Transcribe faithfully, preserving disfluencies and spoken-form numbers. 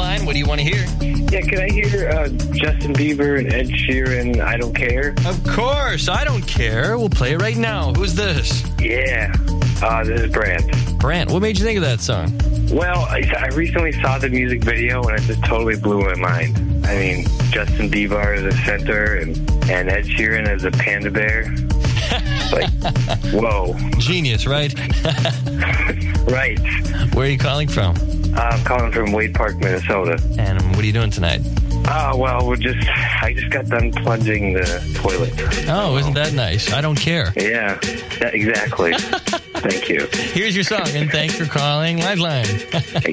Lifeline. What do you want to hear? Yeah, can I hear uh, Justin Bieber and Ed Sheeran, I Don't Care? Of course, I Don't Care. We'll play it right now. Who's this? Yeah, uh, this is Brant. Brant, what made you think of that song? Well, I, I recently saw the music video, and it just totally blew my mind. I mean, Justin Bieber as a center and, and Ed Sheeran as a panda bear. Like, whoa. Genius, right? Right. Where are you calling from? Uh, I'm calling from Wade Park, Minnesota. And what are you doing tonight? Oh, well, we're just, I just got done plunging the toilet. Oh, isn't that nice? I don't care. Yeah, that, exactly. Thank you. Here's your song, and thanks for calling Lifeline.